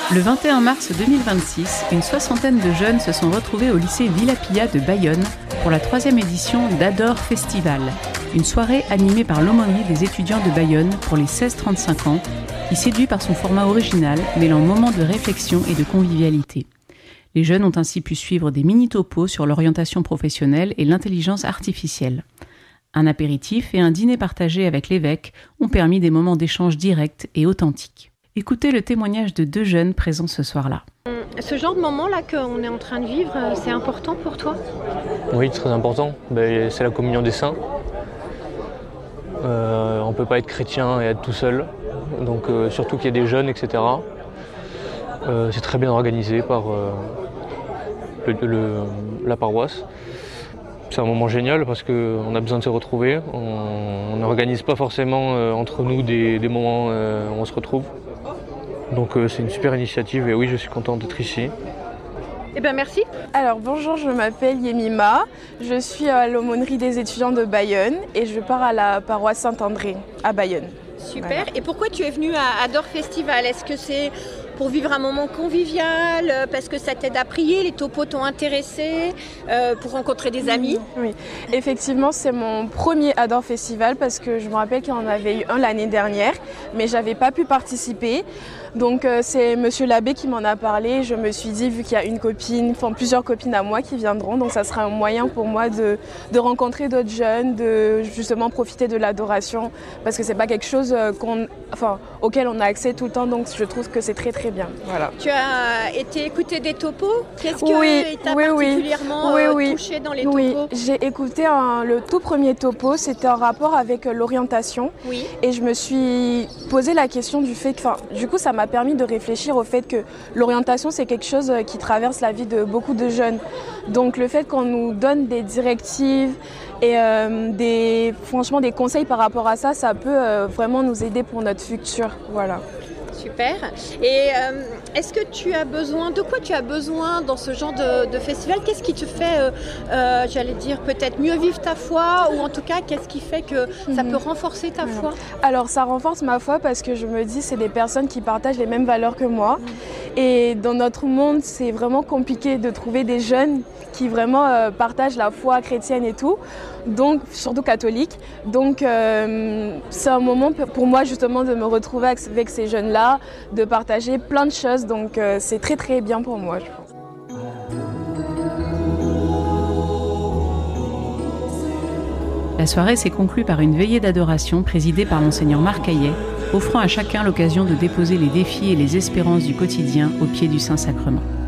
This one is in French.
Le 21 mars 2026, une soixantaine de jeunes se sont retrouvés au lycée Villa Pia de Bayonne pour la 3e édition d'Adore Festival, une soirée animée par l'aumônerie des étudiants de Bayonne pour les 16-35 ans, qui séduit par son format original, mêlant moments de réflexion et de convivialité. Les jeunes ont ainsi pu suivre des mini-topos sur l'orientation professionnelle et l'intelligence artificielle. Un apéritif et un dîner partagé avec l'évêque ont permis des moments d'échange directs et authentiques. Écoutez le témoignage de 2 jeunes présents ce soir-là. Ce genre de moment-là qu'on est en train de vivre, c'est important pour toi ? Oui, très important. C'est la communion des saints. On ne peut pas être chrétien et être tout seul. Donc surtout qu'il y a des jeunes, etc. C'est très bien organisé par la paroisse. C'est un moment génial parce qu'on a besoin de se retrouver. On n'organise pas forcément entre nous des moments où on se retrouve. Donc c'est une super initiative et oui, je suis content d'être ici. Eh bien merci. Alors bonjour, je m'appelle Yemima, je suis à l'aumônerie des étudiants de Bayonne et je pars à la paroisse Saint-André à Bayonne. Super. Voilà. Et pourquoi tu es venue à Adore Festival ? Est-ce que c'est pour vivre un moment convivial, parce que ça t'aide à prier, les topos t'ont intéressé, pour rencontrer des amis ? Oui, effectivement, c'est mon premier Adore Festival parce que je me rappelle qu'il y en avait eu un l'année dernière, mais j'avais pas pu participer. Donc c'est Monsieur l'abbé qui m'en a parlé. Je me suis dit, vu qu'il y a une copine, enfin plusieurs copines à moi qui viendront, donc ça sera un moyen pour moi de rencontrer d'autres jeunes, de justement profiter de l'adoration, parce que c'est pas quelque chose auquel on a accès tout le temps. Donc je trouve que c'est très très bien. Voilà. Tu as été écouter des topos ? Qu'est-ce qui t'a particulièrement touché dans les topos ? Oui, j'ai écouté le tout premier topo, c'était en rapport avec l'orientation. Oui. Et je me suis posé la question du fait que, du coup, ça m'a permis de réfléchir au fait que l'orientation, c'est quelque chose qui traverse la vie de beaucoup de jeunes. Donc le fait qu'on nous donne des directives et des conseils par rapport à ça, ça peut vraiment nous aider pour notre futur. Voilà. Super. Et est-ce que de quoi tu as besoin dans ce genre de festival ? Qu'est-ce qui te fait, peut-être mieux vivre ta foi, ou en tout cas, qu'est-ce qui fait que ça peut renforcer ta foi ? Alors, ça renforce ma foi parce que je me dis c'est des personnes qui partagent les mêmes valeurs que moi. Et dans notre monde, c'est vraiment compliqué de trouver des jeunes qui vraiment partagent la foi chrétienne et tout, donc surtout catholique. Donc c'est un moment pour moi justement de me retrouver avec ces jeunes-là, de partager plein de choses, donc c'est très très bien pour moi, je pense. La soirée s'est conclue par une veillée d'adoration présidée par Monseigneur Marc Hayet, offrant à chacun l'occasion de déposer les défis et les espérances du quotidien au pied du Saint-Sacrement.